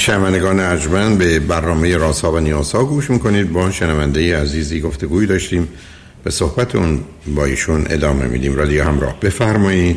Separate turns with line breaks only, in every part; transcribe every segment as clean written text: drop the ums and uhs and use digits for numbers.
شنوندگان ارجمند، به برنامه رازها و نیازها گوش میکنید. با شنونده عزیزی گفتگویی داشتیم، به صحبتون با ایشون ادامه میدیم. رادیو همراه، بفرمایید.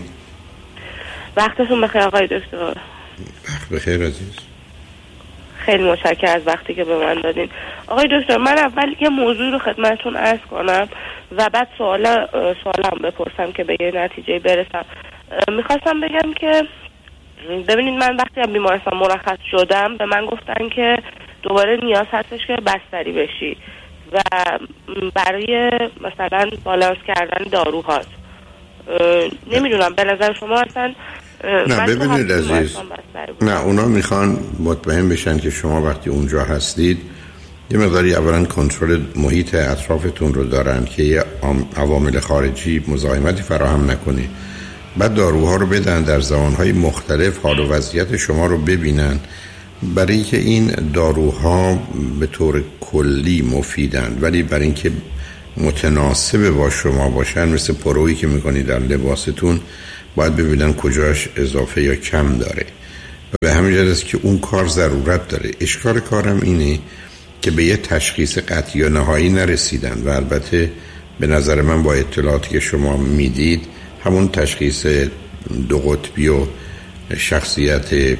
وقتتون بخیر آقای دکتر.
وقت بخیر عزیز.
خیلی متشکرم از وقتی که به من دادین. آقای دکتر، من اول یه موضوع رو خدمتتون عرض کنم و بعد سوالم بپرسم که به یه نتیجه برسم. میخواستم بگم که ببینید، من وقتی از بیمارستان مرخص شدم به من گفتن که دوباره نیاز هستش که بستری بشی و برای مثلا بالانس کردن داروهات. نمیدونم به نظر شما اصلا
نه ببینید عزیز، نه اونا میخوان مطمئن بشن که شما وقتی اونجا هستید یه مقداری اولا کنترل محیط اطرافتون رو دارن که یه عوامل خارجی مزاحمتی فراهم نکنه، بعد داروها رو بدن در زمانهای مختلف، حال و وضعیت شما رو ببینن، برای که این داروها به طور کلی مفیدن ولی برای اینکه متناسب با شما باشن، مثل پرویی که میکنید در لباستون، باید ببینن کجاش اضافه یا کم داره و به همین جهت است که اون کار ضرورت داره. اشکال کارم اینه که به یه تشخیص قطعی و نهایی نرسیدن و البته به نظر من با اطلاعاتی که شما میدید همون تشخیص دو قطبی و شخصیت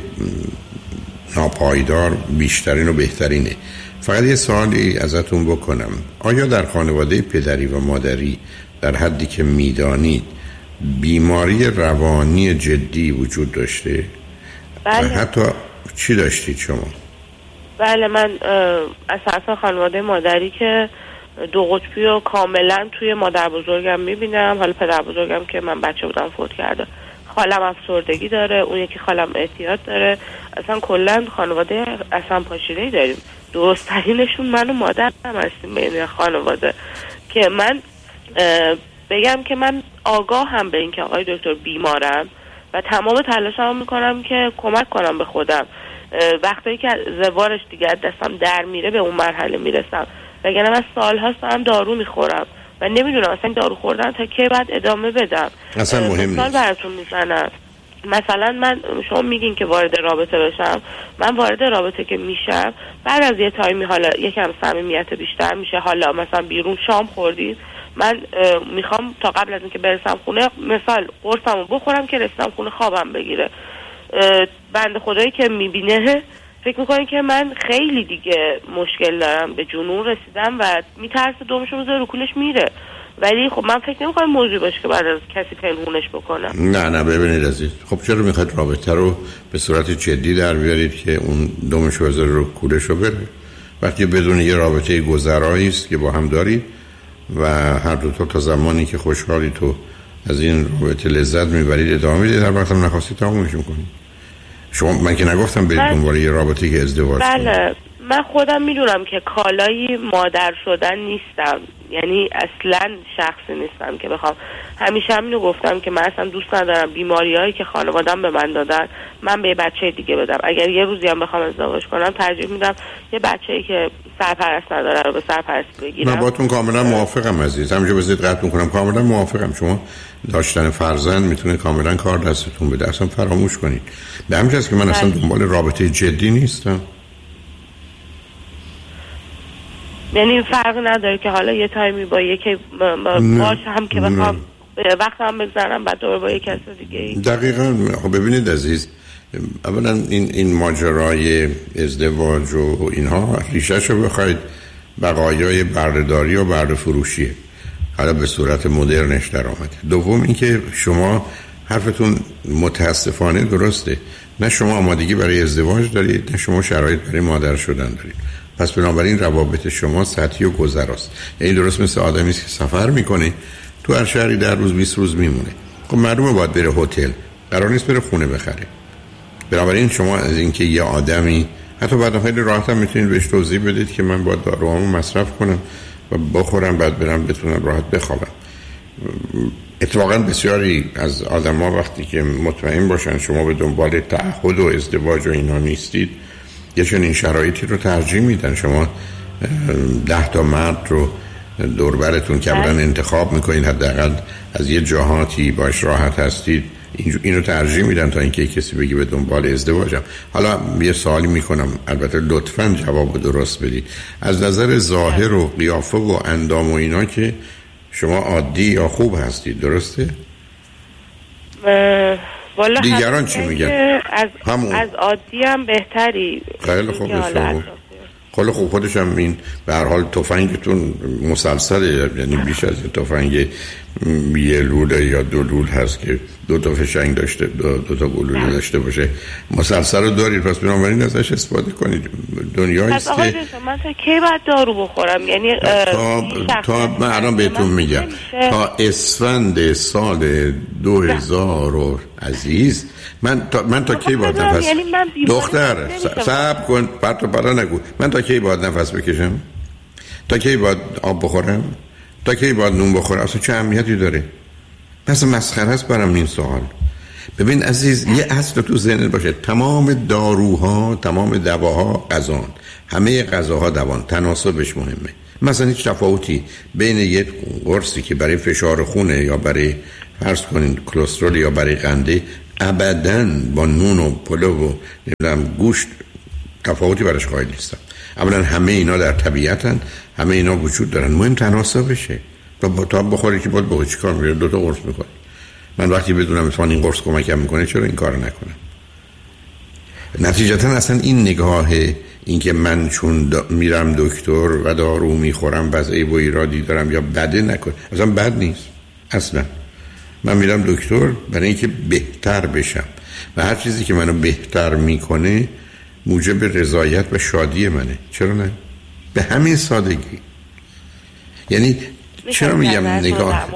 ناپایدار بیشترین و بهترینه. فقط یه سوالی ازتون بکنم، آیا در خانواده پدری و مادری در حدی که میدانید بیماری روانی جدی وجود داشته؟
بله.
حتی چی داشتید شما؟
بله، من اساسا خانواده مادری که دو قطبی و کاملا توی مادر بزرگم میبینم. حالا پدر بزرگم که من بچه بودم فوت کرده. خالم افسردگی داره، اون یکی خالم اعتیاد داره. اصلا کلا خانواده اصلا پاشیده‌ای داریم. درست‌ترینشون من و مادرم هستیم بین خانواده. که من بگم که من آگاه هم به این که آقای دکتر بیمارم و تمام تلاشمو میکنم که کمک کنم به خودم. وقتی که زوارش دیگه دستم در میره به اون مرحله میرسم، وگرنه من سال‌هاست هم دارو میخورم و نمیدونم اصلا دارو خوردن تا کی بعد ادامه بدم.
اصلا مهم نیست.
براتون میزنم. مثلا شما میگین که وارد رابطه بشم، من وارد رابطه که میشم بعد از یه تایمی حالا یکم صمیمیت بیشتر میشه، حالا مثلا بیرون شام خوردید، من میخوام تا قبل از اینکه برسم خونه مثال قرصمو بخورم که رسیدم خونه خوابم بگیره. بنده خدایی که میبینه فکر میکنه که من خیلی دیگه مشکل دارم، به جنون رسیدم و میترسه دومشو بذاره رو کولش میره. ولی خب من فکر نمی‌کنم موضوعی باشه که بعد از کسی پنهونش بکنم.
نه ببینید عزیز، خب چرا میخواید رابطه رو به صورت جدی در بیارید که اون دومشو بذاره رو کولشو بره؟ وقتی بدون یه رابطه گذرایی است که با هم دارید و هر دو تا زمانی که خوشحالی تو از این رابطه لذت میبرید ادامه میدید، هر وقت هم نخواستید تمومش میکنید. شما من که نگفتم برید دنبال یه رابطه که ازدواج کنید.
بله، من خودم میدونم که کالای مادر شدن نیستم، یعنی اصلا شخصی نیستم که بخوام. همیشه همینو گفتم که من اصلا دوست ندارم بیماریایی که خانواده‌ام به من دادن من به یه بچه دیگه بدم. اگر یه روزی هم بخوام ازدواج کنم ترجیح میدم یه بچه‌ای که سرپرست نداره رو به سرپرست بگیرم.
من باهاتون کاملا موافقم عزیز، همینجا بذارید قطع کنم، کاملا موافقم. شما داشتن فرزند میتونه کاملا کار دستتون بده، اصلا فراموش کنید. به همین جاست که من اصلا دنبال رابطه جدی نیستم.
یعنی فرق نداره که حالا یه تایمی با یکی باش هم که بخوام وقت هم بگذارم بعد دوباره با یک کس دیگه.
دقیقاً. خب ببینید عزیز، اولا این ماجرای ازدواج و اینها ریشه‌شو بخواید بقایای برده‌داری و برده فروشیه، حالا به صورت مدرنش در آمده. دوم اینکه شما حرفتون متاسفانه درسته، نه شما آمادگی برای ازدواج دارید نه شما شرایط برای مادر شدن دارید. پس بنابراین روابط شما سطحی و گذراست. یعنی درست مثل آدمی است که سفر میکنه تو هر شهری 10 روز 20 روز میمونه. خب معلومه باید بره هتل، قرار نیست بره خونه بخره. بنابراین شما از اینکه یه آدمی حتی بعد خیلی راحت هم میتونید بهش توضیح بدید که من باید داروامو مصرف کنم و بخورم بعد برم بتونم راحت بخوابم. اتفاقا بسیاری از آدم‌ها وقتی که مطمئن باشن شما به دنبال تعهد و ازدواج و اینا نیستید، یه چنین شرایطی رو ترجیح میدن. شما 10 تا مرد رو دوربرتون که اولا انتخاب میکنین حداقل از یه جهاتی باش راحت هستید اینو ترجیح میدن تا اینکه کسی بگی به دنبال ازدواجم. حالا یه سوالی میکنم، البته لطفاً جواب درست بدید. از نظر ظاهر و قیافه و اندام و اینا که شما عادی یا خوب هستید، درسته؟ دیگران چی میگن؟
از عادی هم بهتری.
خیلی خوب. خیلی خوب. خودش هم این به هر حال تفنگتون مسلسله، یعنی بیش از تفنگ یه لوله یا دو لول هست که دو تا فشنگ داشته، دو تا گلوله داشته باشه، مسلسل رو دارید. پس بنابراین ازش استفاده کنید. دنیایی است که
من تا کی باید دارو بخورم؟ یعنی
تا من الان بهتون میگم تا اسفند سال 2000 عزیز من تا کی باید نفس دختر صبر کن برا نگو. من تا کی باید نفس بکشم؟ تا کی باید آب بخورم؟ تا کی باید نون بخورم؟ اصلا چه اهمیتی داره؟ پس مسخره است برام این سوال. ببین عزیز، یه اصل تو ذهنت باشه، تمام داروها، تمام دواها غذان، همه غذاها دوان، تناسبش مهمه. مثلا هیچ تفاوتی بین یک قرصی که برای فشار خونه یا برای فرض کنین کلسترول یا برای قنده ابداً با نون و پلو و نمیدونم گوشت تفاوتی براش قائل نیستم. اولا همه اینا در طبیعتن، همه اینا وجود دارن، مهم تناسبشه. تا بخوری که باید بخوری چیکار میکنه؟ دو تا قرص میکنه. من وقتی بدونم مثلا این قرص کمکم میکنه چرا این کارو نکنم؟ نتیجتا اصلا این نگاه این که من چون میرم دکتر و دارو میخورم وضع عیب و ایرادی دارم یا بده نکنه، اصلا بد نیست. اصلا من میرم دکتر برای اینکه بهتر بشم و هر چیزی که منو بهتر میکنه موجب رضایت و شادی منه. چرا نه؟ به همین سادگی. یعنی چرا میگم نگاه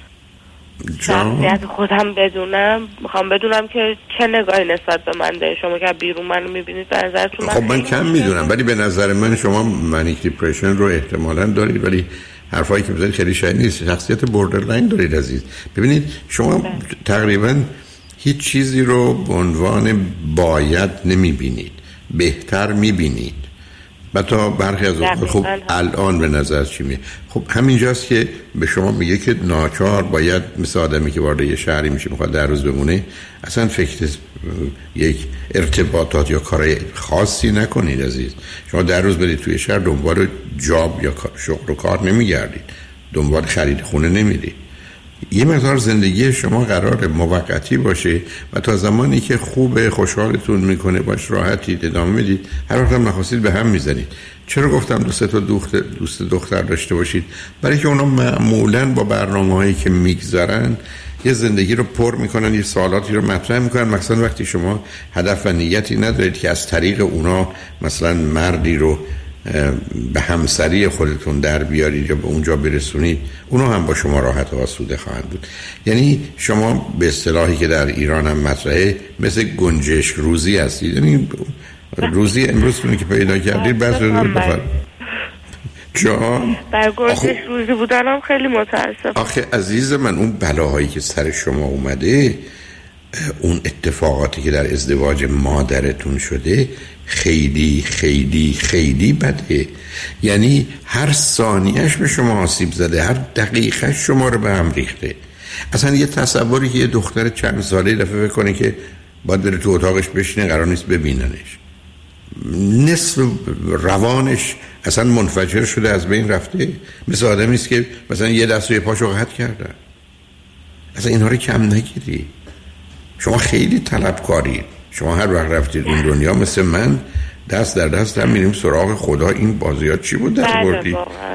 شخصیت خودم میخوام بدونم که چه نگاهی نسبت به من داره. شما که بیرون منو میبینید به نظرتون
خب من کم میدونم، ولی به نظر من شما منیک دیپرشن رو احتمالاً دارید، ولی حرفایی که بزنید خیلی شاید نیست. شخصیت بوردرلاین دارید عزیز. ببینید شما تقریباً هیچ چیزی رو به عنوان باید نمیبینید، بهتر میبینید. و تا برخی از اوقات خب الان به نظر چی میاد؟ خب همینجاست که به شما میگه که ناچار باید مثل آدمی که وارد یه شهری میشه میخواد در روز بمونه اصلا فکر یک ارتباطات یا کار خاصی نکنید عزیز. شما در روز برید توی شهر دنبال جاب یا شغل و کار نمیگردید، دنبال خرید خونه نمیرید. یه مقدار زندگی شما قرار موقتی باشه و تا زمانی که خوب خوشحالتون میکنه باش راحتید ادامه میدید. هر وقت هم نخواستید به هم میزنید. چرا گفتم دوست دختر داشته باشید؟ برای که اونا معمولاً با برنامه‌هایی که میگذارن یه زندگی رو پر میکنن، یه سوالاتی رو مطرح میکنن. مثلا وقتی شما هدف و نیتی ندارید که از طریق اونا مثلا مردی رو به همسری خودتون در بیارید یا به اونجا برسونید، اونا هم با شما راحت و آسوده خواهند بود. یعنی شما به اصطلاحی که در ایران هم مطرحه مثل گنجشک روزی هستید. یعنی روزی امروزتون که پیدا کردید بس رو بفرد جان
در گنجشک روزی بودنم خیلی متاسفم.
آخه عزیز من اون بلاهایی که سر شما اومده، اون اتفاقاتی که در ازدواج مادرتون شده خیلی خیلی خیلی بده. یعنی هر ثانیهش به شما آسیب زده، هر دقیقه شما رو به هم ریخته. اصلا یه تصوری که یه دختر چند ساله دفعه بکنه که باید بره تو اتاقش بشینه، قرار نیست ببیننش، نصف روانش اصلا منفجر شده، از بین رفته. مثل آدمی است که مثلا یه دست و یه پاشو قطع کردن. اصلا اینها رو کم نگیری. شما خیلی طلبکارید. شما هر وقت رفتید اون دنیا مثل من دست در دست هم میریم سراغ خدا این بازیات چی بود در بردی.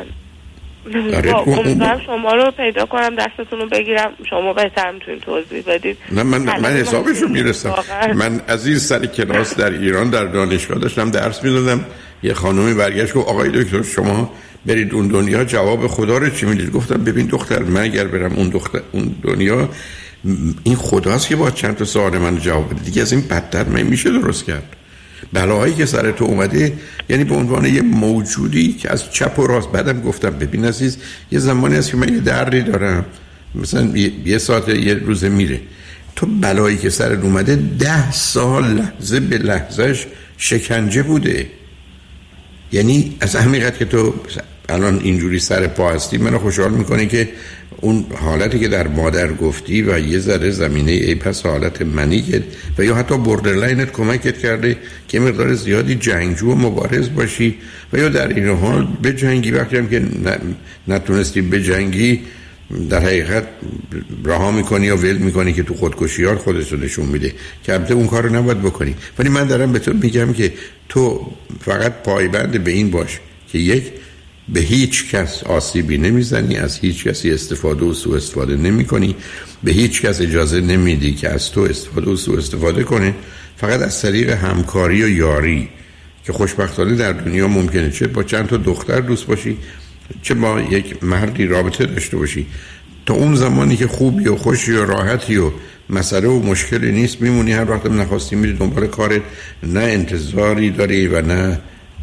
امیدوارم شما رو پیدا کنم دستتون رو بگیرم. شما بهتر میتونید توضیح بدید.
نه من حسابش رو میرسم. من عزیز سر کلاس در ایران در دانشگاه داشتم درس میدادم، یه خانومی برگشت گفت آقای دکتر شما برید اون دنیا جواب خدا رو چی میدید؟ گفتم ببین دختر، من اگر برم اون دنیا این خداست که باید چند تا سوال من جواب بده. دیگه از این بدتر میشه درست کرد. بلاهایی که سر تو اومده یعنی به عنوان یه موجودی که از چپ و راست. بعدم گفتم ببین عزیز یه زمانی هست که من یه دردی دارم، مثلا یه ساعت یه روزه میره. تو بلایی که سر اومده 10 سال لحظه به لحظهش شکنجه بوده. یعنی از همینقدر که تو الان اینجوری سر پا هستی منو خوشحال میکنه که اون حالتی که در مادر گفتی و یه ذره زمینه ای پس حالت منیکت و یا حتی بوردرلاینت کمکت کرده که مقدار زیادی جنگجو و مبارز باشی و یا در این حال بجنگی. وقتی هم که نتونستی بجنگی در حقیقت رها میکنی یا ول میکنی که تو خودکشیار خودت رو نشون میده که البته اون کار رو نباید بکنی. ولی من دارم به تو میگم که تو فقط پایبند به این باش که یک، به هیچ کس آسیبی نمیزنی، از هیچ کسی استفاده و سوء استفاده نمی کنی، به هیچ کس اجازه نمیدی که از تو استفاده و سوء استفاده کنه، فقط از طریق همکاری و یاری که خوشبختانه در دنیا ممکنه چه با چند تا دختر دوست باشی چه با یک مردی رابطه داشته باشی. تا اون زمانی که خوبی و خوشی و راحتی و مسئله و مشکلی نیست میمونی، هر وقت نخواستی میری دنبال کارت، نه انتظاری داری و نه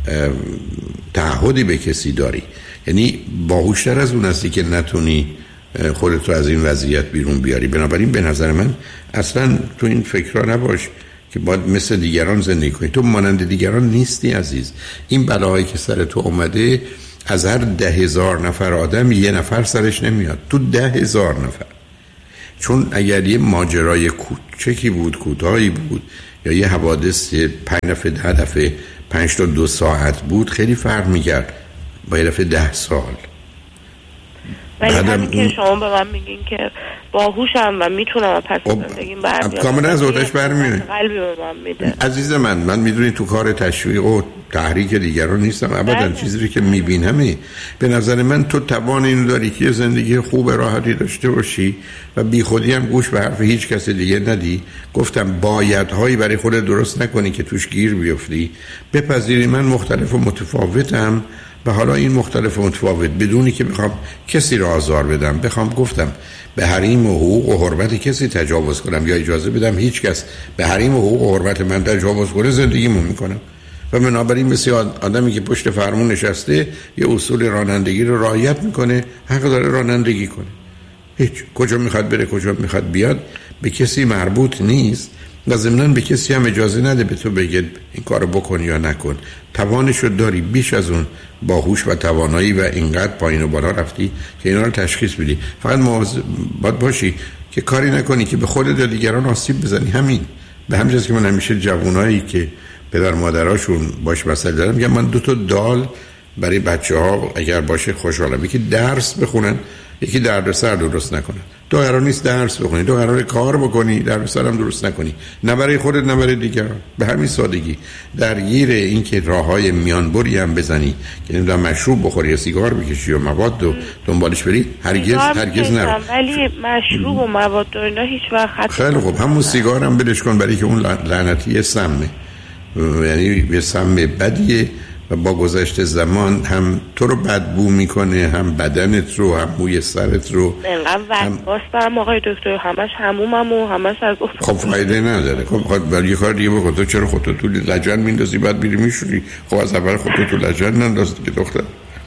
تعهدی به کسی داری. یعنی باهوشتر از اون هستی که نتونی خودت رو از این وضعیت بیرون بیاری. بنابراین به نظر من اصلا تو این فکرها نباش که باید مثل دیگران زندگی کنی. تو مانند دیگران نیستی عزیز. این بلاهایی که سر تو اومده از هر 10,000 نفر آدم یه نفر سرش نمیاد، تو 10,000 نفر. چون اگر یه ماجرای کوچکی بود، کوتاهی بود، یا یه حوادث 5 دفعه 10 دفعه 5 تا 2 ساعت بود، خیلی فرق میکرد با یه دفعه 10 سال.
ولی همین که شما به من میگین که باهوشم و میتونم پس زندگیم برمیاد،
کاملا از آتش برمیاد.
قلبی به من میده.
عزیز من میدونی تو کار تشویق و تحریک دیگران نیستم ابدا. چیزی که میبینم به نظر من تو توان اینو داری که زندگی خوب راحتی داشته باشی و بی خودی هم گوش به حرف هیچ کس دیگه ندی. گفتم بایدهایی برای خودت درست نکنی که توش گیر بیفتی. بپذیری من مختلف و متفاوتم و حالا این مختلف و متفاوت بدونی که بخوام کسی را آزار بدم، بخوام گفتم به حریم و حقوق و حرمت کسی تجاوز کنم یا اجازه بدم هیچ کس به حریم و حقوق و حرمت من تجاوز کنه، زندگیمو میکنم. و بنابراین مثل آدمی که پشت فرمون نشسته یه اصول رانندگی رو رعایت میکنه، حق داره رانندگی کنه. هیچ کجا میخواد بره کجا میخواد بیاد به کسی مربوط نیست و ضمناً به کسی هم اجازه نده به تو بگه این کارو بکن یا نکن. توانشو داری، بیش از اون باهوش و توانایی و اینقدر پایین و بالا رفتی که اینا رو تشخیص بدی. فقط باید باشی که کاری نکنی که به خودت یا دیگران آسیب بزنی. همین. به همین جاست که من همیشه جوانایی که پدر مادراشون باش مسئله دارم میگم من 2 تا دال برای بچه‌ها اگر باشه خوشحالم. یکی درس بخونن، یکی دردسر درست نکنن. تو قرار نیست درس بخونی، تو قراره کار بکنی، دردسر هم درست نکنی، نه برای خودت نه برای دیگران. به همین سادگی درگیر این که راههای میانبری هم بزنی که نمیدونم مشروب بخوری یا سیگار بکشی یا مواد و دنبالش بری، هرگز نرو.
ولی مشروب و مواد و اینا هیچ وقت.
خیلی خوب، همون سیگار هم بدش کن، برای که اون لعنتی سمه، یعنی یه سم بدیه و با گذشت زمان هم تو رو بدبو میکنه، هم بدنت رو، هم موی سرت رو.
اینقدر وسواس دارم آقای دکتر، همش همومم و همش از
خب فایده نداره. خب ولی یه کار دیگه بکن. تو چرا خودتو تو لجن میندازی بعد میری میشوری؟ خب از اول خودتو تو لجن ننداز که دختر.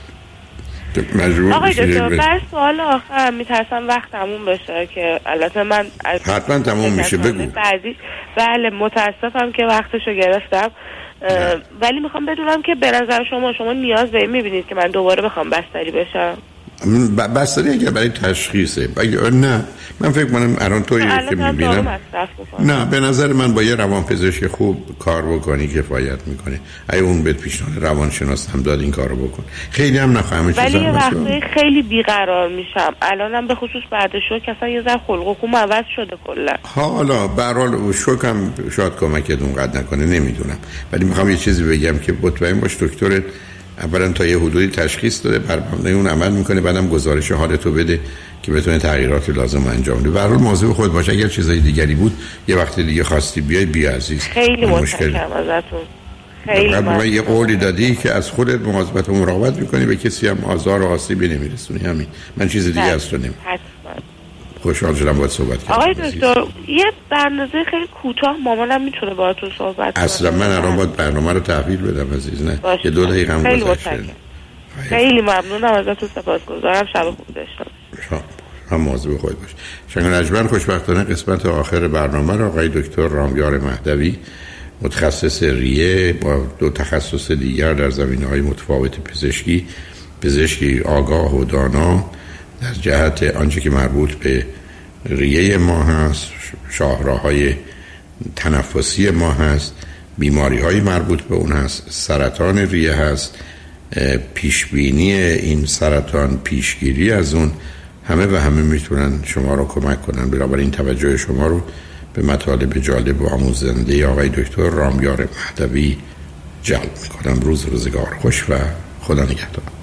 آقای دکتر بر سوال آخر میترسم وقت تموم بشه که البته من
حتما تموم میشه. بگو.
بله متاسفم که وقتشو گرفتم. ولی میخوام بدونم که به نظر شما نیاز به این میبینید که من دوباره بخوام بستری بشم؟
بستری اگر برای تشخیصه نه، من فکر کنم الان تویی که میبینم نه، به نظر من با یه روانپزشک خوب کار بکنی کفایت میکنه. اگه اون بهت پیشنهاد روانشناس هم داد این کارو بکن. خیلی هم نخواهم.
ولی یه وقتی خیلی بیقرار میشم الانم، به خصوص بعد شوک اصلا یه ذره خلق و خوم عوض شده کلا. حالا
به هر حال شوک هم شاید کمکت اونقدر نکنه، نمیدونم، ولی میخوام یه چیزی بگم که مطمئن باش دکترت اولا تا یه حدودی تشخیص داده، بر مبنای اون عمل میکنه، بعدم گزارش حالتو بده که بتونه تغییرات لازم انجام بده. به هر حال مواظب خود باش. اگر چیزای دیگری بود یه وقت دیگه خواستی بیای بیا عزیز.
خیلی متشکرم ازتون. خیلی
من یه قولی دادی که از خودت مواظبت و مراقبت میکنی، به کسی هم آزار و آسیبی نمیرسونی. همین. من چیز دیگه از تو نمی‌خوام. خوشحال شدم باهات صحبت کردم.
آقای دکتر یه برنامه خیلی کوتاه مامانم میتونه باهاتون صحبت کنه؟
اصلا من الان باید برنامه رو تحویل بدم عزیز. نه یه 2 دقیقه هم گذشته.
خیلی ممنونم ازتون، سپاسگزارم. شب خوب داشته باشید.
هم مواظب خودت باش. شنگ نجمن خوشبختانه قسمت آخر برنامه رو آقای دکتر رامیار مهدوی، متخصص ریه با 2 تخصص دیگر در زمینه‌های متفاوت پزشکی، پزشکی آگاه و دانا در جهت آنچه که مربوط به ریه ما هست، شاهراهای تنفسی ما هست، بیماری های مربوط به اون هست، سرطان ریه هست، پیشبینی این سرطان، پیشگیری از اون، همه و همه میتونن شما رو کمک کنن. بنابراین توجه شما رو به مطالب جالب و آموزنده آقای دکتر رامیار مهدوی جلب میکنم. روزگار خوش و خدا نگهدار.